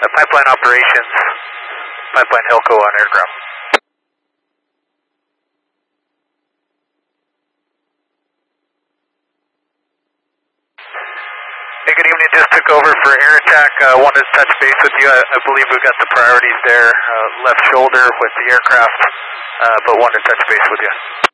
Pipeline operations, Pipeline Hilco on airground. Hey, good evening, just took over for air attack. Wanted to touch base with you. I believe we've got the priorities there, left shoulder with the aircraft, but wanted to touch base with you.